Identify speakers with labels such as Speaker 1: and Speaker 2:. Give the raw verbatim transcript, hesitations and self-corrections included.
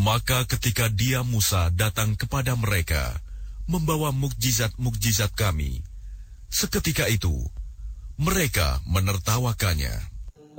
Speaker 1: Maka ketika dia Musa datang kepada mereka, membawa mukjizat-mukjizat kami, seketika itu mereka menertawakannya.